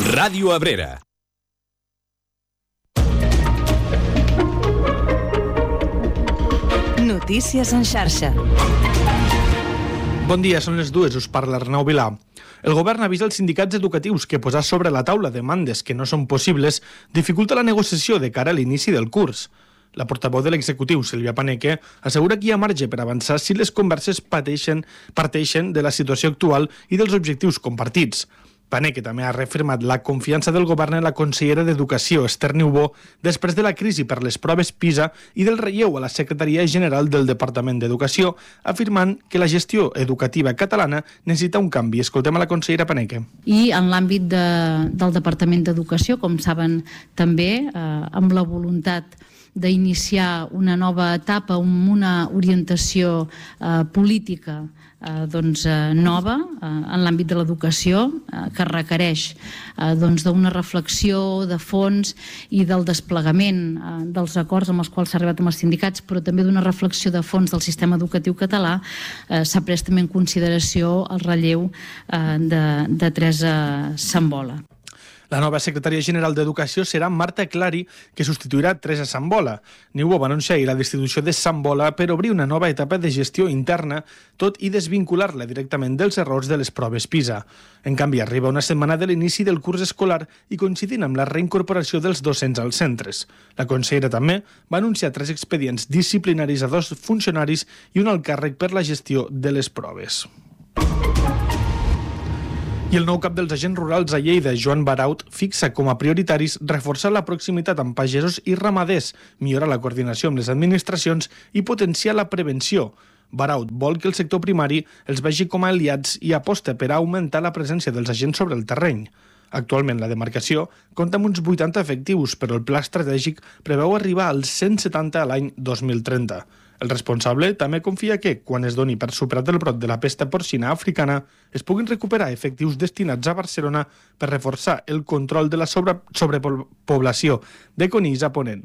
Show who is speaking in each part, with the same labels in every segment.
Speaker 1: Ràdio Abrera.
Speaker 2: Notícies en xarxa.
Speaker 3: Bon dia, són les 2, us parla Arnau Vilà. El govern avisa els sindicats educatius que posar sobre la taula demandes que no són possibles dificulta la negociació de cara a l'inici del curs. La portaveu de l'executiu, Sílvia Paneque, assegura que hi ha marge per avançar si les converses parteixen de la situació actual i dels objectius compartits. Paneque també ha reafirmat la confiança del govern en la consellera d'Educació, Esther Niubó, després de la crisi per les proves PISA i del relleu a la Secretaria General del Departament d'Educació, afirmant que la gestió educativa catalana necessita un canvi. Escoltem a la consellera Paneque.
Speaker 4: I en l'àmbit del Departament d'Educació, com saben també, amb la voluntat d'iniciar una nova etapa amb una orientació política nova en l'àmbit de l'educació, que requereix d'una reflexió de fons i del desplegament dels acords amb els quals s'ha arribat amb els sindicats, però també d'una reflexió de fons del sistema educatiu català. S'ha pres també en consideració el relleu de Teresa Sambola.
Speaker 3: La nova secretària general d'Educació serà Marta Clari, que substituirà Teresa Sambola. Niubó va anunciar ahir la destitució de Sambola per obrir una nova etapa de gestió interna, tot i desvincular-la directament dels errors de les proves PISA. En canvi, arriba una setmana de l'inici del curs escolar i coincidint amb la reincorporació dels docents als centres. La consellera també va anunciar 3 expedients disciplinaris a 2 funcionaris i un alt càrrec per la gestió de les proves. I el nou cap dels agents rurals a Lleida, Joan Baraut, fixa com a prioritaris reforçar la proximitat amb pagesos i ramaders, millorar la coordinació amb les administracions i potenciar la prevenció. Baraut vol que el sector primari els vegi com a aliats i aposta per augmentar la presència dels agents sobre el terreny. Actualment la demarcació compta amb uns 80 efectius, però el pla estratègic preveu arribar als 170 a l'any 2030. El responsable també confia que, quan es doni per superat el brot de la pesta porcina africana, es puguin recuperar efectius destinats a Barcelona per reforçar el control de la sobrepoblació de conills a Ponent.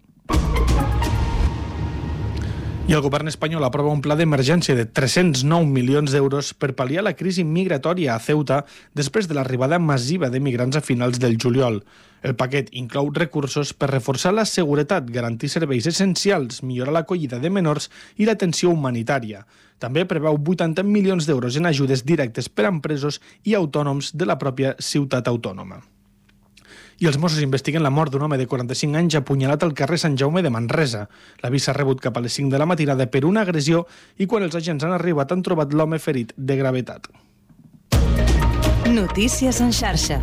Speaker 3: I el govern espanyol aprova un pla d'emergència de 309 milions d'euros per pal·liar la crisi migratòria a Ceuta després de l'arribada massiva de migrants a finals del juliol. El paquet inclou recursos per reforçar la seguretat, garantir serveis essencials, millorar l'acollida de menors i l'atenció humanitària. També preveu 80 milions d'euros en ajudes directes per a empresos i autònoms de la pròpia ciutat autònoma. I els Mossos investiguen la mort d'un home de 45 anys apunyalat al carrer Sant Jaume de Manresa. L'avís s'ha rebut cap a les 5 de la matinada per una agressió i quan els agents han arribat han trobat l'home ferit de gravetat.
Speaker 2: Notícies en xarxa.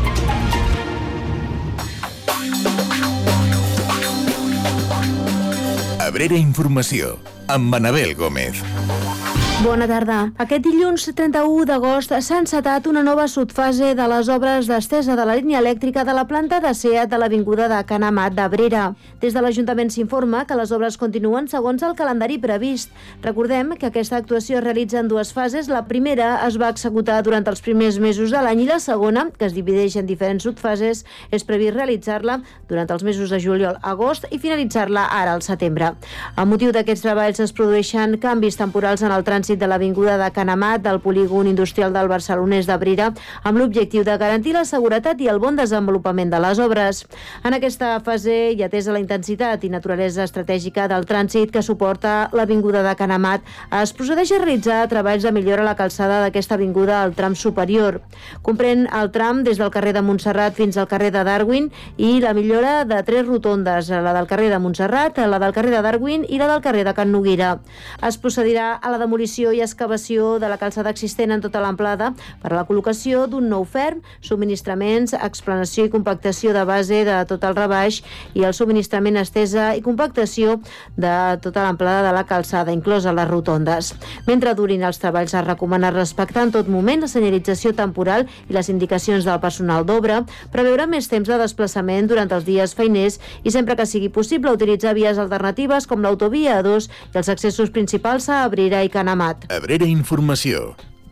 Speaker 1: Abrera Informació, amb Manabel Gómez.
Speaker 5: Bona tarda. Aquest dilluns 31 d'agost s'ha encetat una nova subfase de les obres d'estesa de la línia elèctrica de la planta de SEAT de l'Avinguda de Can Amat d'Abrera. Des de l'Ajuntament s'informa que les obres continuen segons el calendari previst. Recordem que aquesta actuació es realitza en 2 fases. La primera es va executar durant els primers mesos de l'any i la segona, que es divideix en diferents subfases, és previst realitzar-la durant els mesos de juliol-agost i finalitzar-la ara al setembre. A motiu d'aquests treballs es produeixen canvis temporals en el trànsit de l'Avinguda de Can Amat del polígon industrial del Barcelonès d'Abrera amb l'objectiu de garantir la seguretat i el bon desenvolupament de les obres. En aquesta fase, i atesa la intensitat i naturalesa estratègica del trànsit que suporta l'Avinguda de Can Amat, es procedeix a realitzar treballs de millora a la calçada d'aquesta avinguda al tram superior. Comprèn el tram des del carrer de Montserrat fins al carrer de Darwin i la millora de 3 rotondes, la del carrer de Montserrat, la del carrer de Darwin i la del carrer de Can Noguera. Es procedirà a la demolició i excavació de la calçada existent en tota l'amplada per a la col·locació d'un nou ferm, subministraments, explanació i compactació de base de tot el rebaix i el subministrament, estesa i compactació de tota l'amplada de la calçada, inclosa les rotondes. Mentre durin els treballs, es recomana respectar en tot moment la senyalització temporal i les indicacions del personal d'obra, preveure més temps de desplaçament durant els dies feiners i sempre que sigui possible utilitzar vies alternatives com l'autovia A2 i els accessos principals a Abrera i Can Amat.
Speaker 1: Abrera Informació,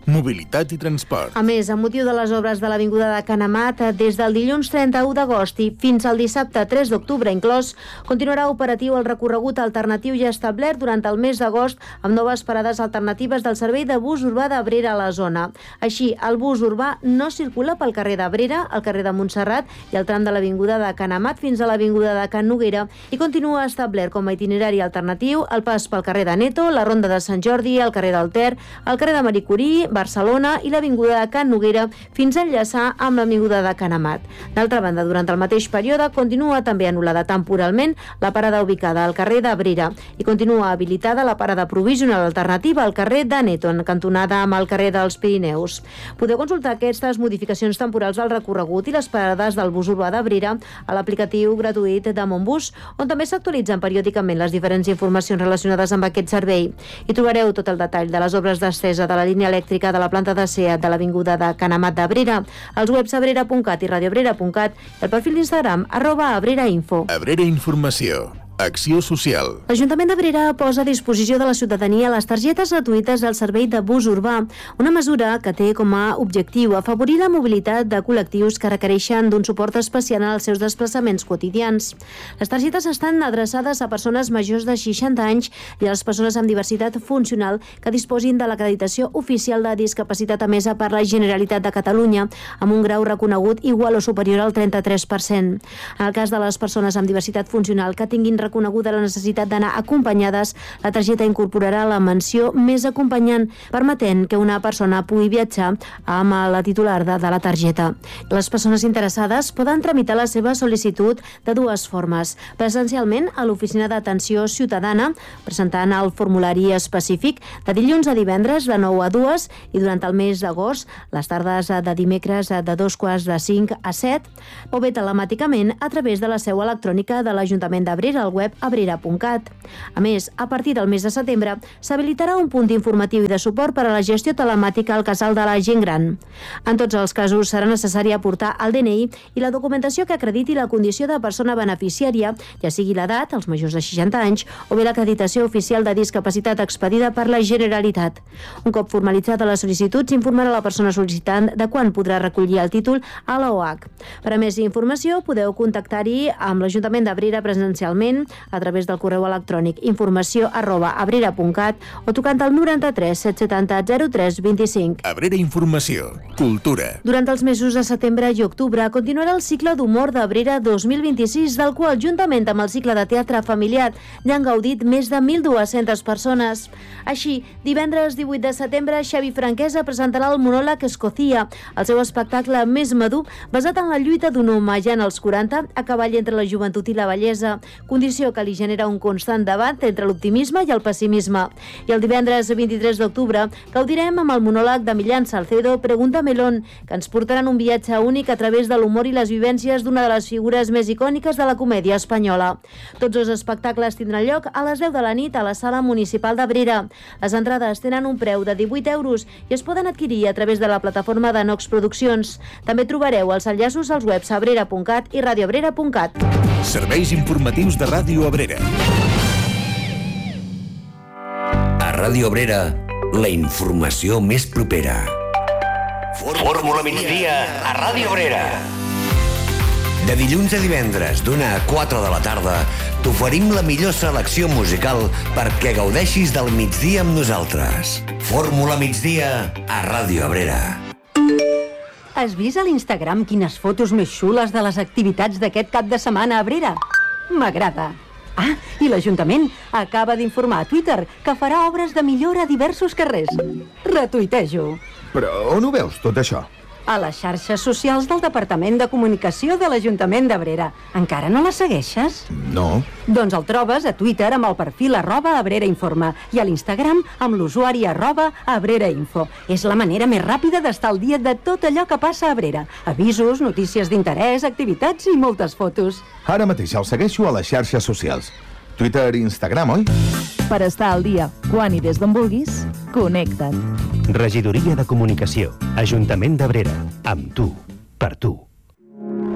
Speaker 1: mobilitat i transport.
Speaker 5: A més, amb motiu de les obres de l'Avinguda de Can Amat, des del dilluns 31 d'agost i fins al dissabte 3 d'octubre inclòs, continuarà operatiu el recorregut alternatiu ja establert durant el mes d'agost amb noves parades alternatives del servei de bus urbà d'Abrera a la zona. Així, el bus urbà no circula pel carrer d'Abrera, el carrer de Montserrat i el tram de l'Avinguda de Can Amat fins a l'Avinguda de Can Noguera i continua establert com a itinerari alternatiu el pas pel carrer de Neto, la Ronda de Sant Jordi, el carrer del Ter, el carrer de Marie Curie, Barcelona i l'Avinguda de Can Noguera fins a enllaçar amb l'Avinguda de Can Amat. D'altra banda, durant el mateix període continua també anul·lada temporalment la parada ubicada al carrer d'Abrera i continua habilitada la parada provisional alternativa al carrer de Neton, cantonada amb el carrer dels Pirineus. Podeu consultar aquestes modificacions temporals al recorregut i les parades del bus urbà d'Abrera a l'aplicatiu gratuït de Montbus, on també s'actualitzen periòdicament les diferents informacions relacionades amb aquest servei. Hi trobareu tot el detall de les obres d'estesa de la línia elèctrica de la planta de SEAT de l'Avinguda de Can Amat d'Abrera, als webs abrera.cat i radioabrera.cat i el perfil d'Instagram @abrerainfo.
Speaker 1: Abrera Informació. Acció social.
Speaker 5: L'Ajuntament d'Abrera posa a disposició de la ciutadania les targetes gratuïtes del servei de bus urbà, una mesura que té com a objectiu afavorir la mobilitat de col·lectius que requereixen d'un suport especial en els seus desplaçaments quotidians. Les targetes estan adreçades a persones majors de 60 anys i a les persones amb diversitat funcional que disposin de l'acreditació oficial de discapacitat emesa per la Generalitat de Catalunya, amb un grau reconegut igual o superior al 33%. En el cas de les persones amb diversitat funcional que tinguin reconeguda la necessitat d'anar acompanyades, la targeta incorporarà la menció més acompanyant, permetent que una persona pugui viatjar amb la titular de la targeta. Les persones interessades poden tramitar la seva sol·licitud de dues formes. Presencialment a l'Oficina d'Atenció Ciutadana, presentant el formulari específic de dilluns a divendres de 9 a 2 i durant el mes d'agost, les tardes de dimecres de 2:45 a 7, o bé telemàticament a través de la seu electrònica de l'Ajuntament d'Abrera, al web abrera.cat. A més, a partir del mes de setembre, s'habilitarà un punt informatiu i de suport per a la gestió telemàtica al casal de la gent gran. En tots els casos serà necessari aportar el DNI i la documentació que acrediti la condició de persona beneficiària, ja sigui l'edat, els majors de 60 anys, o bé l'acreditació oficial de discapacitat expedida per la Generalitat. Un cop formalitzada la sol·licitud, s'informarà la persona sol·licitant de quan podrà recollir el títol a l'OH. Per a més informació, podeu contactar-hi amb l'Ajuntament d'Abrera presencialment a través del correu electrònic informació@abrera.cat o tocant al 93 770 03 25.
Speaker 1: Abrera Informació. Cultura.
Speaker 5: Durant els mesos de setembre i octubre continuarà el cicle d'humor d'Abrera 2026, del qual, juntament amb el cicle de teatre familiar, ja han gaudit més de 1.200 persones. Així, divendres 18 de setembre, Xavi Franquesa presentarà el monòleg Escocia, el seu espectacle més madur, basat en la lluita d'un home ja en els 40 a cavall entre la joventut i la vellesa, condició que li genera un constant debat entre l'optimisme i el pessimisme. I el divendres 23 d'octubre gaudirem amb el monòleg de Millán Salcedo, Pregunta Melón, que ens portaran un viatge únic a través de l'humor i les vivències d'una de les figures més icòniques de la comèdia espanyola. Tots els espectacles tindran lloc a les 10 de la nit a la Sala Municipal d'Abrera. Les entrades tenen un preu de 18 euros i es poden adquirir a través de la plataforma de Nox Produccions. També trobareu els enllaços als webs abrera.cat i radioabrera.cat.
Speaker 1: Serveis informatius de Ràdio Abrera.
Speaker 6: A Ràdio Abrera, la informació més propera. Fórmula migdia a Ràdio Abrera. De dilluns a divendres, d'1 a 4 de la tarda, t'oferim la millor selecció musical perquè gaudeixis del migdia amb nosaltres. Fórmula migdia a Ràdio Abrera.
Speaker 7: Has vist a l'Instagram quines fotos més xules de les activitats d'aquest cap de setmana a Abrera? M'agrada. Ah, i l'Ajuntament acaba d'informar a Twitter que farà obres de millora a diversos carrers. Retuitejo.
Speaker 8: Però on ho veus, tot això?
Speaker 7: A les xarxes socials del Departament de Comunicació de l'Ajuntament d'Abrera. Encara no les segueixes?
Speaker 8: No.
Speaker 7: Doncs el trobes a Twitter amb el perfil @AbreraInforma i a l'Instagram amb l'usuari @AbreraInfo. És la manera més ràpida d'estar al dia de tot allò que passa a Abrera. Avisos, notícies d'interès, activitats i moltes fotos.
Speaker 8: Ara mateix el segueixo a les xarxes socials. Twitter i Instagram, oi?
Speaker 9: Per estar al dia, quan i des d'on vulguis, connecta't.
Speaker 10: Regidoria de Comunicació, Ajuntament d'Abrera. Amb tu, per tu.